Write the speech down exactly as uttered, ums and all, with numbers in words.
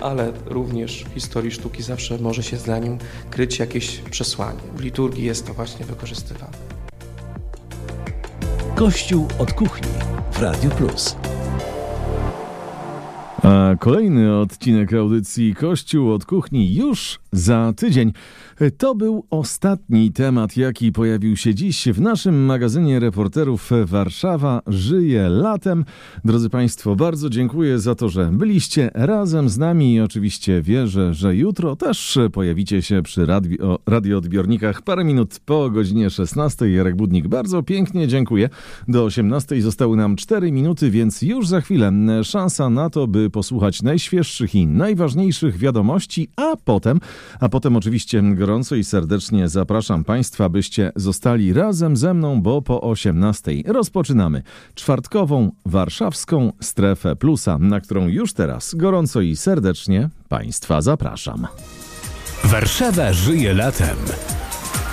ale również w historii sztuki zawsze może się za nim kryć jakieś przesłanie. W liturgii jest to właśnie wykorzystywane. Kościół od kuchni w Radio Plus. A kolejny odcinek audycji Kościół od kuchni już za tydzień. To był ostatni temat, jaki pojawił się dziś w naszym magazynie reporterów Warszawa żyje latem. Drodzy Państwo, bardzo dziękuję za to, że byliście razem z nami i oczywiście wierzę, że jutro też pojawicie się przy radio, radioodbiornikach parę minut po godzinie szesnastej. Jarek Budnik, bardzo pięknie dziękuję. Do osiemnastej zostały nam cztery minuty, więc już za chwilę szansa na to, by posłuchać najświeższych i najważniejszych wiadomości, a potem, a potem oczywiście gorąco i serdecznie zapraszam Państwa, byście zostali razem ze mną, bo po osiemnastej rozpoczynamy czwartkową warszawską Strefę Plusa, na którą już teraz gorąco i serdecznie Państwa zapraszam. Warszawa żyje latem.